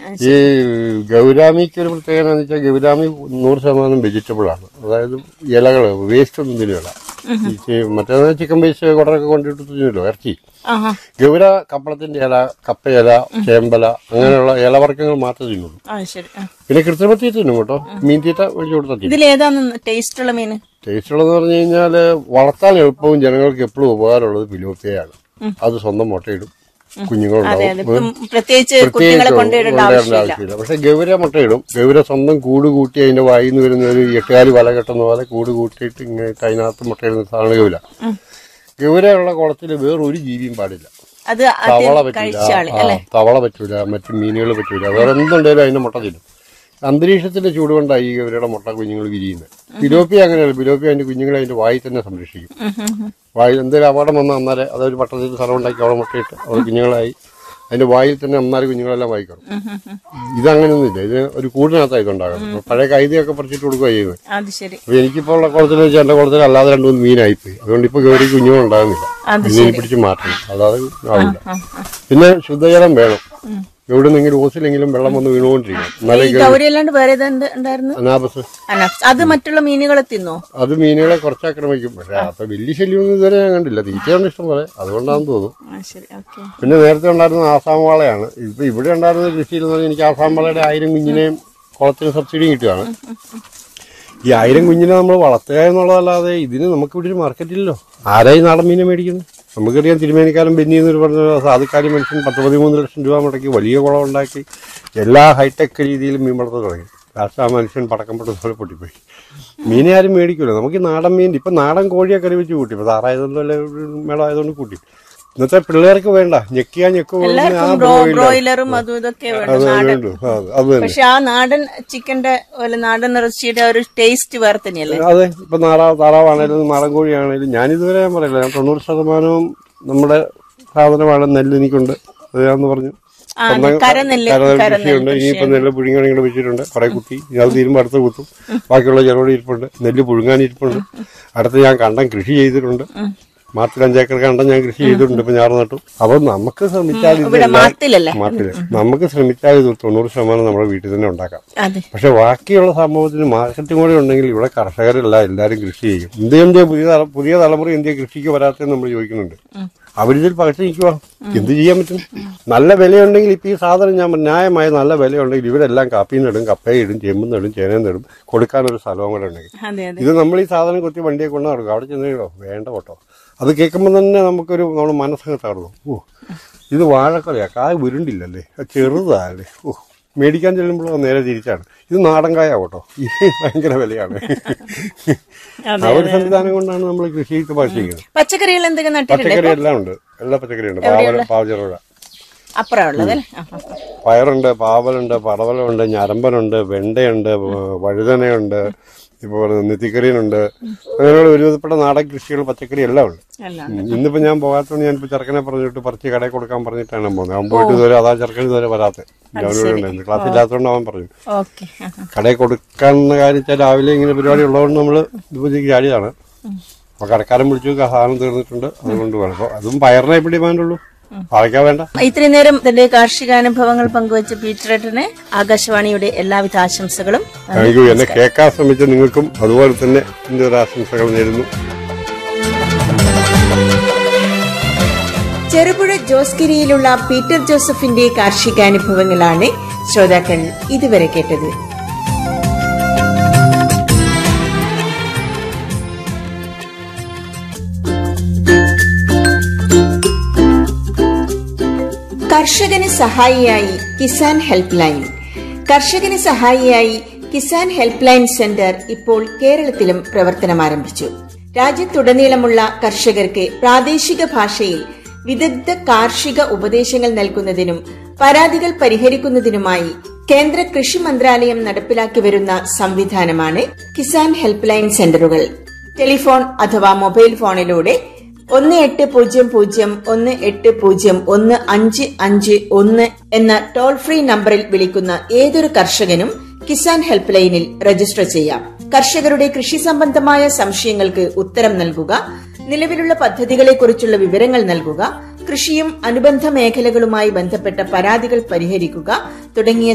ഈ ഗൗരാമിക്ക് ഒരു പ്രത്യേകത എന്ന് വെച്ചാൽ ഗൗരാമി 100% വെജിറ്റബിൾ ആണ്. അതായത് ഇലകള് വേസ്റ്റ് ഒന്നും തിന്നില്ല. മറ്റേ ചിക്കൻ വേസ്റ്റ് കുടറൊക്കെ കൊണ്ടിട്ട് തിന്നില്ലോ ഇറച്ചി. ഗൗര കപ്പളത്തിന്റെ ഇല, കപ്പയില, ചേമ്പല അങ്ങനെയുള്ള ഇലവർഗ്ഗങ്ങൾ മാത്രമേ തിന്നുള്ളൂ. പിന്നെ കൃത്രിമത്തീറ്റ തിന്നും കേട്ടോ. മീൻ തീറ്റ ഒഴിച്ചു കൊടുത്താൽ ടേസ്റ്റുള്ള മീൻ. ടേസ്റ്റുള്ളതെന്ന് പറഞ്ഞു കഴിഞ്ഞാല് വളർത്താൻ എളുപ്പവും ജനങ്ങൾക്ക് എപ്പോഴും ഉപകാരമുള്ളത് പിലോപ്പിയയാണ്. അത് സ്വന്തം മുട്ടയിടും, കുഞ്ഞുങ്ങളുണ്ടാവും, പ്രത്യേകിച്ച് കൊണ്ടുവരേണ്ട ആവശ്യമില്ല. പക്ഷെ ഗൗര മുട്ടയിടും. ഗൗര സ്വന്തം കൂട് കൂട്ടി അതിന്റെ വായിന്ന് വരുന്ന ഒരു 8 വല കെട്ടുന്ന പോലെ കൂട് കൂട്ടിയിട്ട് ഇങ്ങനെ അതിനകത്ത് മുട്ടയിടുന്ന സാധനം ഗൗര. ഗൗരയുള്ള കുളത്തിൽ വേറൊരു ജീവിയും പാടില്ല. തവള പറ്റൂല, മറ്റു മീനുകൾ പറ്റൂല, വേറെ എന്തുണ്ടായാലും അതിന്റെ മുട്ട തിന്നും. അന്തരീക്ഷത്തിന്റെ ചൂട് കൊണ്ടാണ് ഈ ഗൗരയുടെ മുട്ട കുഞ്ഞുങ്ങൾ വിരിയുന്നത്. പിലോപ്പി അങ്ങനെയല്ല. പിലോപ്പി അതിന്റെ കുഞ്ഞുങ്ങളെ അതിന്റെ വായി തന്നെ സംരക്ഷിക്കും. വായിൽ എന്തെങ്കിലും അപകടം വന്നാൽ അന്നേരെ അതൊരു പട്ടണത്തിൽ സ്ഥലം ഉണ്ടാക്കി അവിടെ മുട്ടയിട്ട് അവിടെ കുഞ്ഞുങ്ങളായി അതിന്റെ വായിൽ തന്നെ അന്നാല് കുഞ്ഞുങ്ങളെല്ലാം വായിക്കണം. ഇതങ്ങനെയൊന്നുമില്ല. ഇത് ഒരു കൂടിനകത്താണ് ഇതുണ്ടാകുന്നത്. പഴയ കൈതയൊക്കെ പറിച്ചിട്ട് കൊടുക്കുക ചെയ്യുന്നത്. അപ്പൊ എനിക്കിപ്പോ ഉള്ള കുളത്തിൽ വെച്ചാൽ എന്റെ കുളത്തിൽ അല്ലാതെ 2-3 മീനായിപ്പോയി. അതുകൊണ്ട് ഇപ്പൊ ഗൗരിക്ക് കുഞ്ഞുങ്ങൾ ഉണ്ടാകുന്നില്ല. മീനെ പിടിച്ച് മാറ്റണം, അല്ലാതെ ആവില്ല. പിന്നെ ശുദ്ധജലം വേണം. എവിടെ നിന്നെങ്കിലും ഓസിലെങ്കിലും വെള്ളം വന്ന് വീണുകൊണ്ടിരിക്കണം. അനാബസ് അത് മറ്റുള്ള മീനുകളെ തിന്നോ? അത് മീനുകളെ കുറച്ച് ആക്രമിക്കും. പക്ഷെ അപ്പൊ വലിയ ശല്യമൊന്നും ഇതുവരെ ഞാൻ കണ്ടില്ല. തീറ്റയാണ് ഇഷ്ടം പോലെ, അതുകൊണ്ടാണെന്ന് തോന്നുന്നു. പിന്നെ നേരത്തെ ഉണ്ടായിരുന്ന ആസാം വാളയാണ്. ഇപ്പൊ ഇവിടെ ഉണ്ടായിരുന്ന കൃഷിയിൽ എന്ന് പറഞ്ഞാൽ എനിക്ക് ആസാം വാളയുടെ 1000 കുഞ്ഞിനെയും കുളത്തിന് സബ്സിഡിയും കിട്ടുകയാണ്. ഈ 1000 കുഞ്ഞിനെ നമ്മൾ വളർത്തുക എന്നുള്ളതല്ലാതെ ഇതിന് നമുക്ക് ഇവിടെ ഒരു മാർക്കറ്റില്ലല്ലോ. ആരായി നാടൻ മീനെ മേടിക്കുന്നു? നമുക്കറിയാം തിരുമേനിക്കാലം ബെന്നി എന്നൊരു പറഞ്ഞ സാധുക്കാരി മനുഷ്യൻ 10-13 ലക്ഷം രൂപ മുടക്കി വലിയ കുളം ഉണ്ടാക്കി എല്ലാ ഹൈടെക് രീതിയിലും മീൻ വളർത്താൻ തുടങ്ങി. ലാസ്റ്റ് ആ മനുഷ്യൻ പടക്കം പൊട്ടുന്ന പൊട്ടിപ്പോയി. മീനെ ആരും മേടിക്കൂല. നമുക്ക് നാടൻ മീൻ ഇപ്പൊ നാടൻ കോഴിയെ കറി വെച്ച് കൂട്ടി. ഇപ്പൊ താറായതുകൊണ്ടോ അല്ലെ മേളായതുകൊണ്ട് കൂട്ടി. ഇന്നത്തെ പിള്ളേർക്ക് വേണ്ട, ഞെക്കിയാ ഞെക്ക് ബ്രോയിലറും അതും ഇതൊക്കെ വേണ്ട. പക്ഷെ ആ നാടൻ ചിക്കന്റെ നാടൻ ഇറച്ചിയുടെ ഒരു ടേസ്റ്റ് വേറെ തന്നെയല്ലേ? അതെ. ഇപ്പൊ താറാവാണേലും നാടൻ കോഴിയാണേലും ഞാനിതുവരെ ഞാൻ പറയില്ല, ഞാൻ 90% നമ്മുടെ സാധനമാണ്. നെല്ല് എനിക്കുണ്ട്, അതാന്ന് പറഞ്ഞു. കൃഷിയുണ്ട്. ഇനിയിപ്പോ നെല്ല് പുഴുങ്ങി വെച്ചിട്ടുണ്ട്. കുറെ കുത്തി അത് തീരുമ്പോ അടുത്ത് കുത്തും. ബാക്കിയുള്ള ചെറുപടി ഇരിപ്പുണ്ട്. നെല്ല് പുഴുങ്ങാനിരിപ്പുണ്ട്. അടുത്ത് ഞാൻ കണ്ടം കൃഷി ചെയ്തിട്ടുണ്ട്. മാട്ടിൽ 5 ഏക്കർ കണ്ടം ഞാൻ കൃഷി ചെയ്തിട്ടുണ്ട്. ഇപ്പൊ ഞാറ് നട്ടു. അപ്പൊ നമുക്ക് ശ്രമിച്ചാൽ നമുക്ക് ശ്രമിച്ചാൽ ഇത് 90% നമ്മുടെ വീട്ടിൽ തന്നെ ഉണ്ടാക്കാം. പക്ഷെ ബാക്കിയുള്ള സംഭവത്തിന് മാർക്കറ്റും കൂടെ ഉണ്ടെങ്കിൽ ഇവിടെ കർഷകരല്ല എല്ലാവരും കൃഷി ചെയ്യും. ഇന്ത്യ പുതിയ തലമുറ ഇന്ത്യ കൃഷിക്ക് വരാത്തെന്ന് നമ്മൾ ചോദിക്കുന്നുണ്ട്. അവരിതിൽ പകച്ചു നിൽക്കുക. എന്ത് ചെയ്യാൻ പറ്റും? നല്ല വിലയുണ്ടെങ്കിൽ ഇപ്പൊ ഈ സാധനം ഞാൻ ന്യായമായ നല്ല വിലയുണ്ടെങ്കിൽ ഇവരെല്ലാം കാപ്പിയും നടും, കപ്പയിടും, ചെമ്പും നടും, ചേനയും നടും, കൊടുക്കാനൊരു സ്ഥലവും കൂടെ ഉണ്ടെങ്കിൽ ഇത് നമ്മൾ ഈ സാധനം കൊത്തി വണ്ടിയെ കൊണ്ടു നടക്കും. അവിടെ ചെന്നോ വേണ്ട കേട്ടോ. അത് കേൾക്കുമ്പോൾ തന്നെ നമ്മുടെ മനസ്സങ്ങ് തകർന്നു. ഇത് വാഴക്കൊലയാ, കായ ഉരുണ്ടില്ലല്ലേ, ചെറുതല്ലേ. മേടിക്കാൻ ചെല്ലുമ്പോൾ നേരെ തിരിച്ചാണ്. ഇത് നാടൻ കായ കേട്ടോ. ഇത് ഭയങ്കര വിലയാണ്. ആ ഒരു സംവിധാനം കൊണ്ടാണ് നമ്മൾ കൃഷി പഠിച്ചിരിക്കുന്നത്. പച്ചക്കറി എല്ലാം ഉണ്ട്. എല്ലാ പച്ചക്കറിയുണ്ട്. പാവച്ചെറുക, പയറുണ്ട്, പാവലുണ്ട്, പടവലുണ്ട്, ഞരമ്പനുണ്ട്, വെണ്ടയുണ്ട്, വഴുതനയുണ്ട്, ഇപ്പോൾ നെത്തിക്കറിയുണ്ട്. അങ്ങനെയുള്ള ഒരുവിധപ്പെട്ട നാടൻ കൃഷികൾ, പച്ചക്കറി എല്ലാം ഉണ്ട്. ഇന്നിപ്പോ ഞാൻ പോകാത്തതുകൊണ്ട് ഞാനിപ്പോ ചെറുക്കനെ പറഞ്ഞിട്ട് പറിച്ച് കടയിൽ കൊടുക്കാൻ പറഞ്ഞിട്ടാണ് പോകുന്നത്. അവൻ പോയിട്ട് ഇതുവരെ അതാ ചെറുക്കൻ ഇതുവരെ വരാത്തെ. അവനോട് ക്ലാസ് ഇല്ലാത്തതുകൊണ്ട് അവൻ പറഞ്ഞു കടയിൽ കൊടുക്കാനുള്ള കാര്യം. രാവിലെ ഇങ്ങനെ പരിപാടി ഉള്ളതുകൊണ്ട് നമ്മള് ഇതിപ്പോ ചാടിയതാണ്. അപ്പൊ കടക്കാരൻ വിളിച്ചു, സാധനം തീർന്നിട്ടുണ്ട്, അതുകൊണ്ട് വേണം. അപ്പൊ അതും പയറിനെ എപ്പിടി വേണ്ടുള്ളൂ, വായിക്കാൻ വേണ്ട. ഇത്രയും നേരം തന്റെ കാർഷികാനുഭവങ്ങൾ പങ്കുവച്ച പീറ്ററേട്ടന് ആകാശവാണിയുടെ എല്ലാവിധ ആശംസകളും. എന്നെ കേൾക്കാൻ ശ്രമിച്ച നിങ്ങൾക്കും അതുപോലെ തന്നെ എന്റെ ഒരു ആശംസകൾ നേരുന്നു. ചെറുപുഴ ജോസ്ഗിരിയിലുള്ള പീറ്റർ ജോസഫിന്റെ കാർഷികാനുഭവങ്ങളാണ് ശ്രോതാക്കൾ ഇതുവരെ കേട്ടത്. കർഷകന് സഹായിയായി കിസാൻ ഹെൽപ്പ് ലൈൻ. കർഷകന് സഹായിയായി കിസാൻ ഹെൽപ്പ് ലൈൻ സെന്റർ ഇപ്പോൾ കേരളത്തിലും പ്രവർത്തനം ആരംഭിച്ചു. രാജ്യത്തുടനീളമുള്ള കർഷകർക്ക് പ്രാദേശിക ഭാഷയിൽ വിദഗ്ധ കാർഷിക ഉപദേശങ്ങൾ നൽകുന്നതിനും പരാതികൾ പരിഹരിക്കുന്നതിനുമായി കേന്ദ്ര കൃഷി മന്ത്രാലയം നടപ്പിലാക്കി വരുന്ന സംവിധാനമാണ് കിസാൻ ഹെൽപ്പ് ലൈൻ സെന്ററുകൾ. ടെലിഫോൺ അഥവാ മൊബൈൽ ഫോണിലൂടെ 1800-1801-551 എന്ന ടോൾ ഫ്രീ നമ്പറിൽ വിളിക്കുന്ന ഏതൊരു കർഷകനും കിസാൻ ഹെൽപ്പ് ലൈനിൽ രജിസ്റ്റർ ചെയ്യാം. കർഷകരുടെ കൃഷി സംബന്ധമായ സംശയങ്ങൾക്ക് ഉത്തരം നൽകുക, നിലവിലുള്ള പദ്ധതികളെക്കുറിച്ചുള്ള വിവരങ്ങൾ നൽകുക, കൃഷിയും അനുബന്ധ മേഖലകളുമായി ബന്ധപ്പെട്ട പരാതികൾ പരിഹരിക്കുക തുടങ്ങിയ